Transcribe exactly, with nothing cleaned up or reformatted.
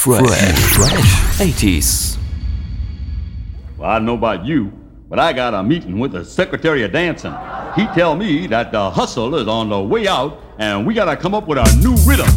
Fresh. Fresh. eighties. Well, I don't know about you, but I got a meeting with the Secretary of Dancing. He tell me that the hustle is on the way out, and we gotta come up with a new rhythm.